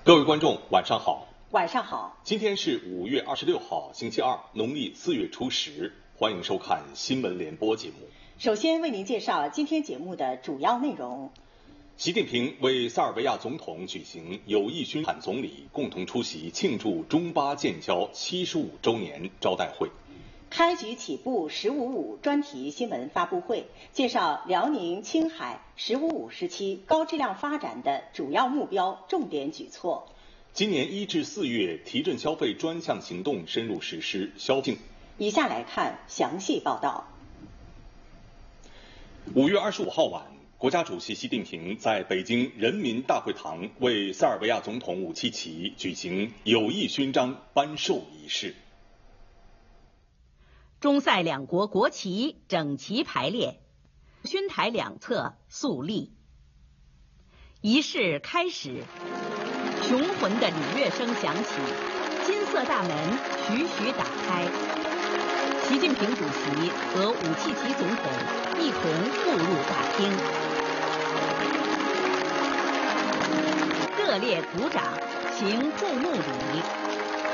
各位观众，晚上好。 晚上好。 今天是5月26号，星期二，农历4月初10。欢迎收看新闻联播节目。 首先为您介绍今天节目的主要内容。 习近平为塞尔维亚总统举行有意勋罕总理共同出席庆祝中巴建交75周年招待会。 开局起步“1055”专题新闻发布会，介绍辽宁、青海“1055”时期高质量发展的主要目标、重点举措。 今年1至4月提振消费专项行动深入实施，消费。 以下来看详细报道。 5月25号晚，国家主席习近平在北京人民大会堂为塞尔维亚总统武契奇举行友谊勋章颁授仪式。 中塞两国国旗整齐排列，勋台两侧肃立。仪式开始，雄浑的礼乐声响起，金色大门徐徐打开，习近平主席和武契奇总统一同步入大厅，热烈鼓掌，行注目礼。